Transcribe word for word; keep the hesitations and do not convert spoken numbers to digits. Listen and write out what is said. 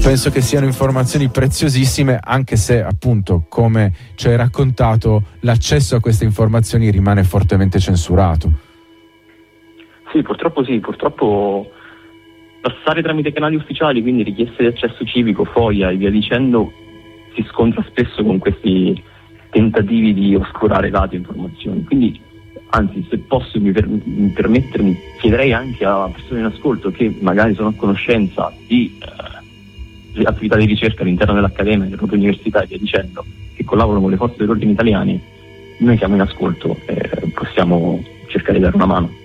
penso che siano informazioni preziosissime, anche se appunto, come ci hai raccontato, l'accesso a queste informazioni rimane fortemente censurato. Sì, purtroppo sì, purtroppo passare tramite canali ufficiali, quindi richieste di accesso civico, FOIA e via dicendo, si scontra spesso con questi tentativi di oscurare dati e informazioni. Quindi, anzi, se posso mi, per, mi permettermi, chiederei anche a persone in ascolto che magari sono a conoscenza di eh, attività di ricerca all'interno dell'Accademia, delle proprie università e via dicendo, che collaborano con le forze dell'ordine italiane. Noi siamo in ascolto e possiamo cercare di dare una mano.